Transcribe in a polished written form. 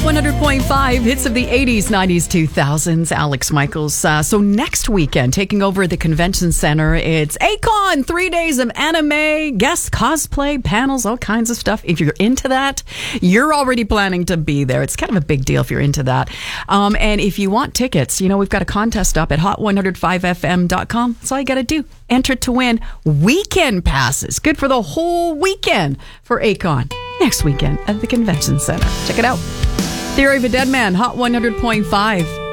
100.5, hits of the 80s, 90s, 2000s. Alex Michaels. So next weekend, taking over the convention center, it's Akon, 3 days of anime, guest cosplay, panels, all kinds of stuff. If you're into that, you're already planning to be there. It's kind of a big deal if you're into that. And if you want tickets, we've got a contest up at hot105fm.com. That's all you got to do. Enter to win weekend passes. Good for the whole weekend for Akon. Next weekend at the convention center. Check it out. Theory of a Dead Man, Hot 100.5.